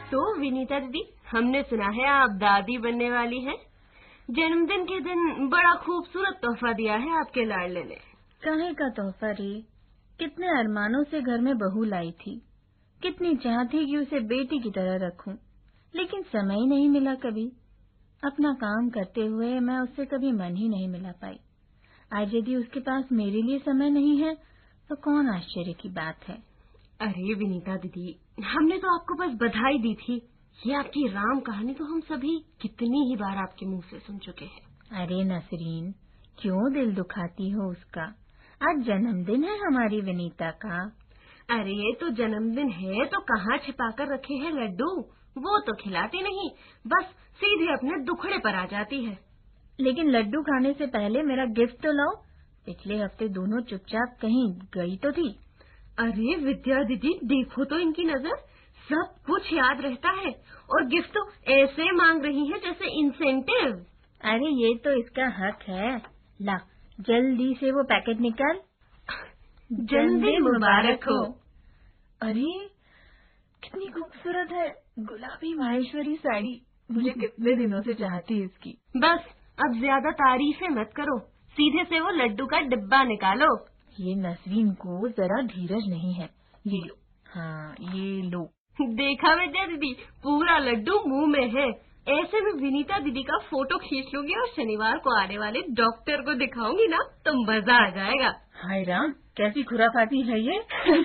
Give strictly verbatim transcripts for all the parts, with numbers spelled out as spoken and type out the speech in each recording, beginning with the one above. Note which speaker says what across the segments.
Speaker 1: तो विनीता दीदी, हमने सुना है आप दादी बनने वाली हैं। जन्मदिन के दिन बड़ा खूबसूरत तोहफा दिया है आपके लाडले ने।
Speaker 2: काहे का तोहफा रे? कितने अरमानों से घर में बहू लाई थी, कितनी चाह थी कि उसे बेटी की तरह रखूं, लेकिन समय ही नहीं मिला। कभी अपना काम करते हुए मैं उससे कभी मन ही नहीं मिला पाई। आज यदि उसके पास मेरे लिए समय नहीं है तो कौन आश्चर्य की बात है।
Speaker 1: अरे विनीता दीदी, हमने तो आपको बस बधाई दी थी। ये आपकी राम कहानी तो हम सभी कितनी ही बार आपके मुंह से सुन चुके हैं।
Speaker 2: अरे नसरीन, क्यों दिल दुखाती हो उसका? आज जन्मदिन है हमारी विनीता का।
Speaker 1: अरे तो जन्मदिन है तो कहाँ छिपा कर रखे हैं लड्डू? वो तो खिलाती नहीं, बस सीधे अपने दुखड़े पर आ जाती है।
Speaker 2: लेकिन लड्डू खाने से पहले मेरा गिफ्ट तो लाओ। पिछले हफ्ते दोनों चुपचाप कहीं गई तो थी।
Speaker 1: अरे विद्या दीदी, देखो तो इनकी नजर, सब कुछ याद रहता है और गिफ्ट तो ऐसे मांग रही है जैसे इंसेंटिव।
Speaker 2: अरे ये तो इसका हक है। ला जल्दी से वो पैकेट निकाल।
Speaker 1: जन्मदिन मुबारक हो।
Speaker 2: अरे कितनी खूबसूरत है, गुलाबी माहेश्वरी साड़ी। मुझे कितने दिनों से चाहती इसकी।
Speaker 1: बस अब ज्यादा तारीफें मत करो, सीधे से वो लड्डू का डिब्बा निकालो।
Speaker 2: ये नसरीन को जरा धीरज नहीं है। ये लो। हाँ ये लो।
Speaker 1: देखा विद्या दीदी, पूरा लड्डू मुंह में है। ऐसे में विनीता दीदी का फोटो खींच लूंगी और शनिवार को आने वाले डॉक्टर को दिखाऊंगी ना, तो मजा आ जाएगा।
Speaker 2: हाय राम, कैसी खुराफाती है ये।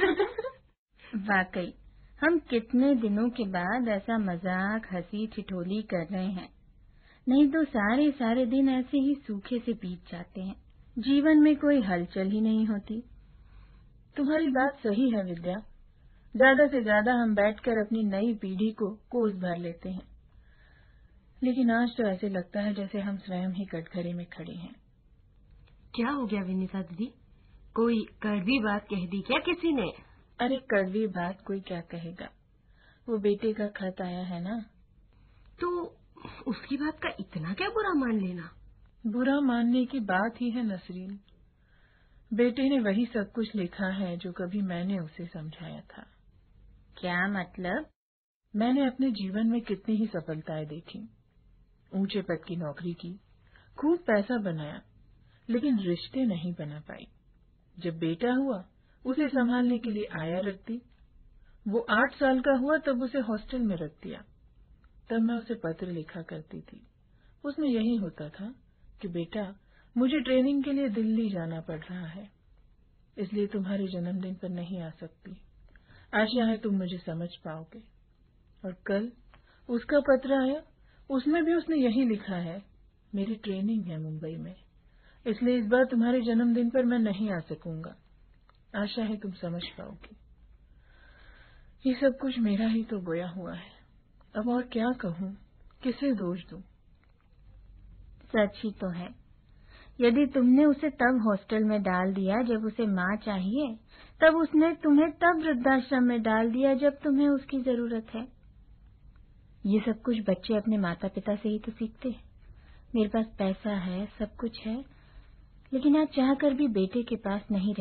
Speaker 2: वाकई हम कितने दिनों के बाद ऐसा मजाक हंसी ठिठोली कर रहे हैं। नहीं तो सारे सारे दिन ऐसे ही सूखे से बीत जाते हैं, जीवन में कोई हलचल ही नहीं होती। तुम्हारी बात सही है विद्या, ज्यादा से ज्यादा हम बैठकर अपनी नई पीढ़ी को कोस भर लेते हैं, लेकिन आज तो ऐसे लगता है जैसे हम स्वयं ही कटघरे में खड़े हैं।
Speaker 1: क्या हो गया विनीता दीदी, कोई कड़वी बात कह दी क्या किसी ने?
Speaker 2: अरे कड़वी बात कोई क्या कहेगा, वो बेटे का खत आया है ना।
Speaker 1: तो उसकी बात का इतना क्या बुरा मान लेना?
Speaker 2: बुरा मानने की बात ही है नसरीन। बेटे ने वही सब कुछ लिखा है जो कभी मैंने उसे समझाया था। क्या मतलब? मैंने अपने जीवन में कितनी ही सफलताएं देखी, ऊंचे पद की नौकरी की, खूब पैसा बनाया, लेकिन रिश्ते नहीं बना पाई। जब बेटा हुआ उसे संभालने के लिए आया रखती। वो आठ साल का हुआ तब उसे हॉस्टल में रख दिया। तब मैं उसे पत्र लिखा करती थी। उसमें यही होता था कि बेटा मुझे ट्रेनिंग के लिए दिल्ली जाना पड़ रहा है, इसलिए तुम्हारे जन्मदिन पर नहीं आ सकती। आशा है तुम मुझे समझ पाओगे। और कल उसका पत्र आया, उसमें भी उसने यही लिखा है, मेरी ट्रेनिंग है मुंबई में, इसलिए इस बार तुम्हारे जन्मदिन पर मैं नहीं आ सकूंगा। आशा है तुम समझ पाओगी। ये सब कुछ मेरा ही तो बोया हुआ है, अब और क्या कहूँ, किसे दोष दूं? सच ही तो है। यदि तुमने उसे तब हॉस्टल में डाल दिया जब उसे माँ चाहिए, तब उसने तुम्हें तब वृद्धाश्रम में डाल दिया जब तुम्हें उसकी जरूरत है। ये सब कुछ बच्चे अपने माता पिता से ही तो सीखते हैं। मेरे पास पैसा है, सब कुछ है, लेकिन आज चाहकर भी बेटे के पास नहीं रह